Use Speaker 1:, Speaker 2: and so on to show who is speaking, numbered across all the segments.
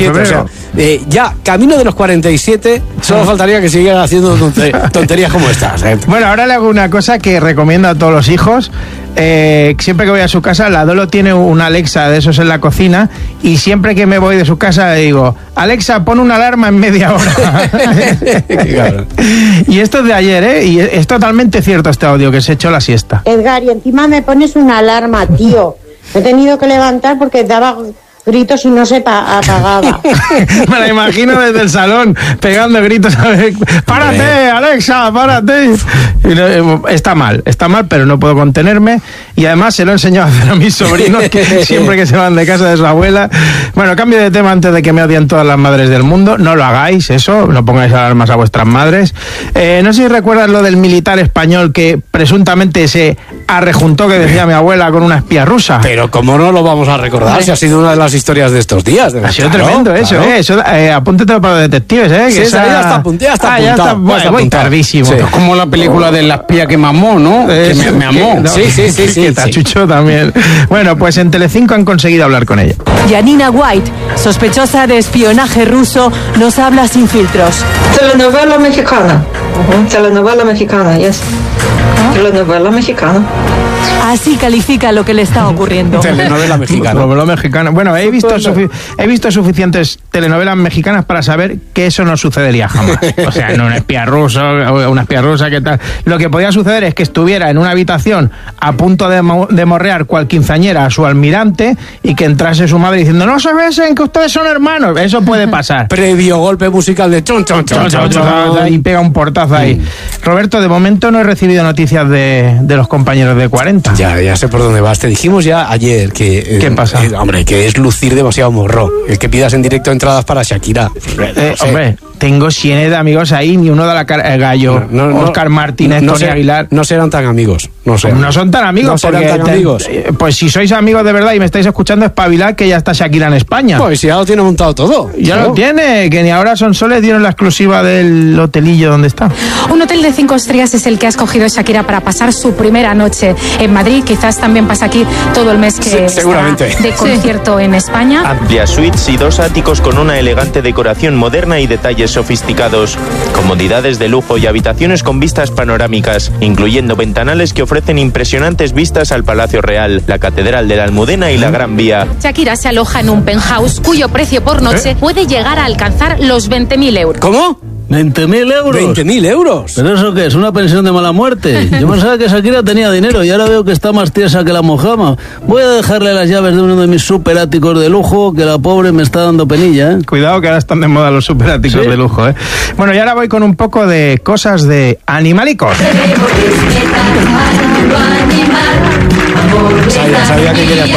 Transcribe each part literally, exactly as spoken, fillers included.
Speaker 1: siete, o sea, eh, ya camino de los cuarenta y siete, solo faltaría que siguiera haciendo tonter- tonterías como estas. ¿eh?
Speaker 2: Bueno, ahora le hago una cosa que recomiendo a todos los hijos. Eh, siempre que voy a su casa, la Dolo tiene una Alexa de esos en la cocina, y siempre que me voy de su casa le digo: Alexa, pon una alarma en media hora. Y esto es de ayer, ¿eh? Y es totalmente cierto este audio, que se echó la siesta.
Speaker 3: Edgar, y encima me pones una alarma, tío. Me he tenido que levantar porque daba gritos y no se pa- apagaba.
Speaker 2: Me la imagino desde el salón pegando gritos a ver, ¡párate, Alexa, párate! Y no, está mal, está mal, pero no puedo contenerme, y además se lo he enseñado a hacer a mis sobrinos, que siempre que se van de casa de su abuela. Bueno, cambio de tema antes de que me odien todas las madres del mundo. No lo hagáis, eso, no pongáis alarmas a vuestras madres. Eh, no sé si recuerdas lo del militar español que presuntamente se arrejuntó, que decía mi abuela, con una espía rusa.
Speaker 1: Pero cómo no lo vamos a recordar, si ha sido una de las historias de estos días. De
Speaker 2: Ha sido
Speaker 1: claro,
Speaker 2: tremendo eso,
Speaker 1: claro.
Speaker 2: ¿eh? Eso, eh, apúntatelo para los detectives, ¿eh? Que
Speaker 1: Sí,
Speaker 2: esa...
Speaker 1: ya está apuntado, ya está
Speaker 2: ah, ya
Speaker 1: apuntado,
Speaker 2: está, bueno,
Speaker 1: ya está
Speaker 2: voy
Speaker 1: apuntado.
Speaker 2: tardísimo.
Speaker 1: Sí.
Speaker 4: Es como la película de la espía que mamó, ¿no?
Speaker 2: Eh,
Speaker 4: que me, me amó.
Speaker 2: que- no,
Speaker 1: Sí, sí, sí, sí,
Speaker 2: que te
Speaker 1: sí.
Speaker 2: achuchó también. Bueno, pues en Telecinco han conseguido hablar con ella.
Speaker 5: Janina White, sospechosa de espionaje ruso, nos habla sin filtros.
Speaker 6: Telenovela mexicana. Uh-huh. Telenovela mexicana, yes. Telenovela mexicana.
Speaker 5: Así califica lo que le está ocurriendo.
Speaker 1: Telenovela mexicana.
Speaker 2: Novela mexicana. Bueno, he visto, sufi- he visto suficientes telenovelas mexicanas para saber que eso no sucedería jamás. O sea, no un espía ruso, una espía rusa, ¿qué tal? Lo que podía suceder es que estuviera en una habitación a punto de, mo- de morrear cual quinceañera a su almirante, y que entrase su madre diciendo: no se besen, que ustedes son hermanos. Eso puede pasar.
Speaker 1: Previo golpe musical de chon, chon, chon, chon, chon.
Speaker 2: Y pega un portazo ahí. Roberto, de momento no he recibido noticias de, de los compañeros de cuarenta.
Speaker 1: Ya, ya sé por dónde vas. Te dijimos ya ayer que... eh,
Speaker 2: ¿Qué pasa?
Speaker 1: eh, hombre, que es lucir demasiado morro. El que pidas en directo entradas para Shakira.
Speaker 2: Eh,
Speaker 1: No sé.
Speaker 2: hombre, tengo cien de amigos ahí, ni uno da la cara. El Gallo,
Speaker 1: No, no,
Speaker 2: Óscar Martínez,
Speaker 1: no
Speaker 2: Tony
Speaker 1: ser-
Speaker 2: Aguilar.
Speaker 1: No serán tan amigos. No sé.
Speaker 2: No son tan amigos,
Speaker 1: No serán
Speaker 2: porque
Speaker 1: tan
Speaker 2: te-
Speaker 1: amigos.
Speaker 2: eh, pues si sois amigos de verdad y me estáis escuchando, espabilad, que ya está Shakira en España.
Speaker 1: Pues si ya lo tiene montado todo.
Speaker 2: ya
Speaker 1: ¿no?
Speaker 2: lo tiene, que ni ahora Son Soles dieron la exclusiva del hotelillo donde está.
Speaker 7: Un hotel de cinco estrellas es el que ha escogido Shakira para pasar su primera noche en Madrid. Quizás también pasa aquí todo el mes que
Speaker 1: Sí,
Speaker 7: está
Speaker 1: seguramente.
Speaker 7: de concierto en España.
Speaker 8: Amplias suites y dos áticos con una elegante decoración moderna y detalles sofisticados. Comodidades de lujo y habitaciones con vistas panorámicas, incluyendo ventanales que ofrecen impresionantes vistas al Palacio Real, la Catedral de la Almudena y la Gran Vía.
Speaker 7: Shakira se aloja en un penthouse cuyo precio por noche puede llegar a alcanzar los veinte mil euros.
Speaker 1: ¿Cómo?
Speaker 4: ¿veinte mil euros?
Speaker 1: ¿veinte mil euros?
Speaker 4: ¿Pero eso qué es? ¿Una pensión de mala muerte? Yo pensaba que Shakira tenía dinero y ahora veo que está más tiesa que la mojama. Voy a dejarle las llaves de uno de mis superáticos de lujo, que la pobre me está dando penilla, ¿eh?
Speaker 2: Cuidado, que ahora están de moda los superáticos
Speaker 4: ¿Sí?
Speaker 2: de lujo, ¿eh? Bueno, y ahora voy con un poco de cosas de animalicos.
Speaker 1: Sabía, sabía que quería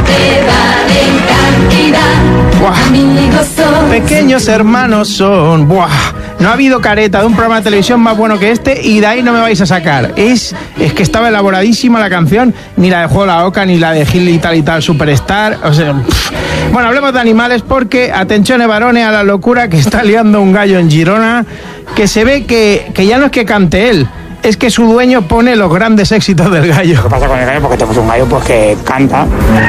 Speaker 2: Buah. Pequeños hermanos son. Buah. No ha habido careta de un programa de televisión más bueno que este, y de ahí no me vais a sacar. Es, es que estaba elaboradísima la canción, ni la de Juego la Oca, ni la de Gil y tal y tal Superstar. O sea, pff. Bueno, hablemos de animales porque, atención, varones, a la locura que está liando un gallo en Girona, que se ve que, que ya no es que cante él, es que su dueño pone los grandes éxitos del gallo.
Speaker 9: ¿Qué pasa con el gallo? Porque tenemos un gallo pues, que canta.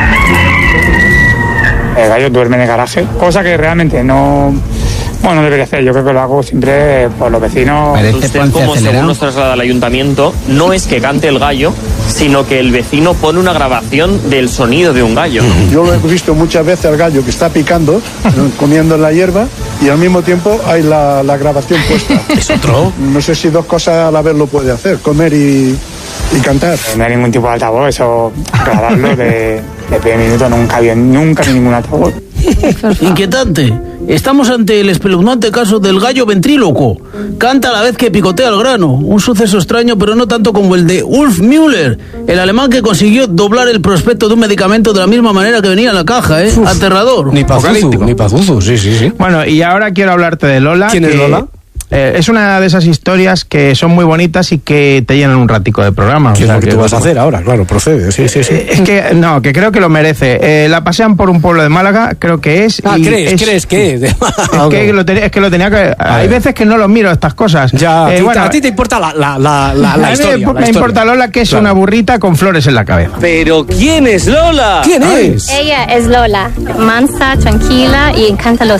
Speaker 9: El gallo duerme en el garaje, cosa que realmente no, bueno, no debería hacer. Yo creo que lo hago siempre por los vecinos.
Speaker 8: Usted, como según nos traslada al ayuntamiento, no es que cante el gallo, sino que el vecino pone una grabación del sonido de un gallo.
Speaker 10: Yo lo he visto muchas veces al gallo que está picando, comiendo en la hierba, y al mismo tiempo hay la, la grabación puesta.
Speaker 1: ¿Es otro?
Speaker 10: No sé si dos cosas a la vez lo puede hacer, comer y, y cantar.
Speaker 9: No hay ningún tipo de altavoz, eso grabarlo de, de primer minuto nunca había, nunca vi ningún altavoz.
Speaker 4: Inquietante. Estamos ante el espeluznante caso del gallo ventríloco. Canta a la vez que picotea el grano. Un suceso extraño, pero no tanto como el de Ulf Müller, el alemán que consiguió doblar el prospecto de un medicamento de la misma manera que venía en la caja, ¿eh? Uf, aterrador.
Speaker 1: Ni pazuzu, ni pazuzu, sí, sí, sí.
Speaker 2: Bueno, y ahora quiero hablarte de Lola.
Speaker 1: ¿Quién
Speaker 2: que...
Speaker 1: es Lola?
Speaker 2: Eh, es una de esas historias que son muy bonitas y que te llenan un ratico de programa.
Speaker 1: ¿Qué
Speaker 2: o sea,
Speaker 1: es lo que,
Speaker 2: que
Speaker 1: tú vas a hacer ahora? Claro, procede, sí, sí, sí.
Speaker 2: Eh, es que, no, que creo que lo merece. Eh, la pasean por un pueblo de Málaga, creo que es.
Speaker 1: Ah,
Speaker 2: y
Speaker 1: ¿crees?
Speaker 2: es,
Speaker 1: ¿Crees que?
Speaker 2: es, que lo tenía, es que lo tenía que... Hay veces que no lo miro, estas cosas.
Speaker 1: Ya,
Speaker 2: eh,
Speaker 1: a, ti,
Speaker 2: bueno,
Speaker 1: a ti te importa la, la, la, la, la
Speaker 2: a
Speaker 1: historia.
Speaker 2: mí me,
Speaker 1: la
Speaker 2: me
Speaker 1: historia.
Speaker 2: importa Lola, que es
Speaker 1: Claro.
Speaker 2: una burrita con flores en la cabeza.
Speaker 8: ¿Pero quién es Lola?
Speaker 1: ¿Quién es?
Speaker 11: Ella es Lola, mansa, tranquila y encanta los